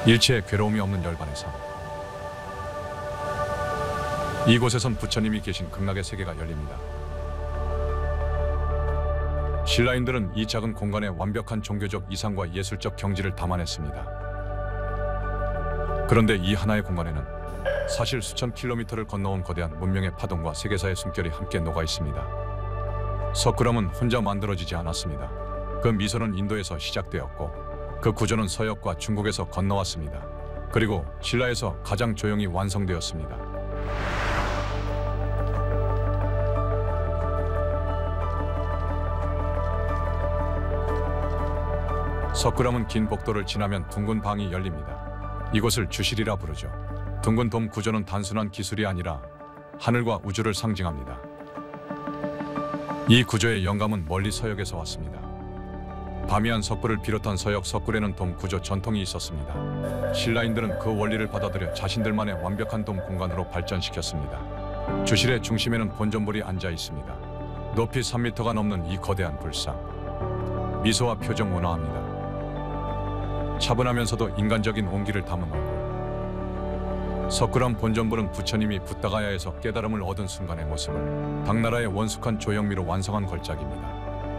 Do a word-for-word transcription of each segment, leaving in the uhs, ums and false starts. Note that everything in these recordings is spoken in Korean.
일체의 괴로움이 없는 열반의 삶. 이곳에선 부처님이 계신 극락의 세계가 열립니다. 신라인들은 이 작은 공간에 완벽한 종교적 이상과 예술적 경지를 담아냈습니다. 그런데 이 하나의 공간에는 사실 수천 킬로미터를 건너온 거대한 문명의 파동과 세계사의 숨결이 함께 녹아 있습니다. 석굴암은 혼자 만들어지지 않았습니다. 그 미소는 인도에서 시작되었고 그 구조는 서역과 중국에서 건너왔습니다. 그리고 신라에서 가장 조용히 완성되었습니다. 석굴암은 긴 복도를 지나면 둥근 방이 열립니다. 이곳을 주실이라 부르죠. 둥근 돔 구조는 단순한 기술이 아니라 하늘과 우주를 상징합니다. 이 구조의 영감은 멀리 서역에서 왔습니다. 바미안 석굴을 비롯한 서역 석굴에는 돔 구조 전통이 있었습니다. 신라인들은 그 원리를 받아들여 자신들만의 완벽한 돔 공간으로 발전시켰습니다. 주실의 중심에는 본전불이 앉아 있습니다. 높이 삼 미터가 넘는 이 거대한 불상. 미소와 표정 온화합니다. 차분하면서도 인간적인 온기를 담은 얼굴. 석굴암 본전불은 부처님이 붓다가야에서 깨달음을 얻은 순간의 모습을 당나라의 원숙한 조형미로 완성한 걸작입니다.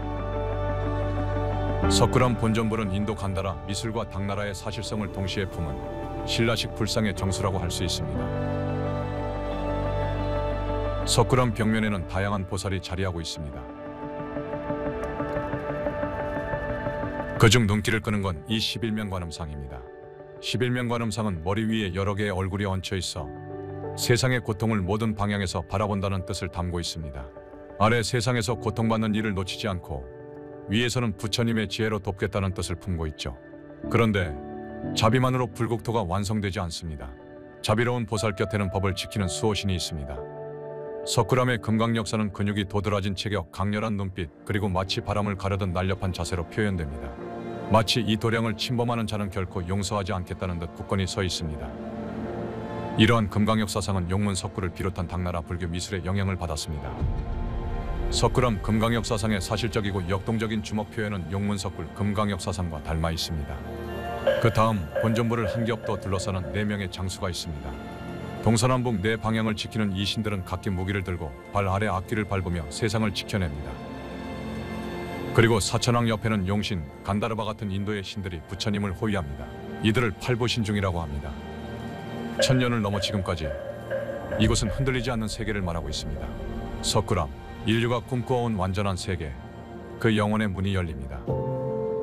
석굴암 본전불은 인도 간다라 미술과 당나라의 사실성을 동시에 품은 신라식 불상의 정수라고 할 수 있습니다. 석굴암 벽면에는 다양한 보살이 자리하고 있습니다. 그중 눈길을 끄는 건 이 십일면 관음상입니다. 십일면 관음상은 머리 위에 여러 개의 얼굴이 얹혀 있어 세상의 고통을 모든 방향에서 바라본다는 뜻을 담고 있습니다. 아래 세상에서 고통받는 이를 놓치지 않고 위에서는 부처님의 지혜로 돕겠다는 뜻을 품고 있죠. 그런데 자비만으로 불국토가 완성되지 않습니다. 자비로운 보살 곁에는 법을 지키는 수호신이 있습니다. 석굴암의 금강 역사는 근육이 도드라진 체격, 강렬한 눈빛, 그리고 마치 바람을 가르듯 날렵한 자세로 표현됩니다. 마치 이 도량을 침범하는 자는 결코 용서하지 않겠다는 듯 굳건히 서 있습니다. 이러한 금강 역사상은 용문 석굴을 비롯한 당나라 불교 미술의 영향을 받았습니다. 석굴암 금강 역사상의 사실적이고 역동적인 주먹 표현은 용문 석굴 금강 역사상과 닮아 있습니다. 그 다음 본전불을 한 겹 더 둘러싸는 네 명의 장수가 있습니다. 동서남북 네 방향을 지키는 이 신들은 각기 무기를 들고 발 아래 악기를 밟으며 세상을 지켜냅니다. 그리고 사천왕 옆에는 용신, 간다르바 같은 인도의 신들이 부처님을 호위합니다. 이들을 팔보신중이라고 합니다. 천년을 넘어 지금까지 이곳은 흔들리지 않는 세계를 말하고 있습니다. 석굴암, 인류가 꿈꿔온 완전한 세계, 그 영혼의 문이 열립니다.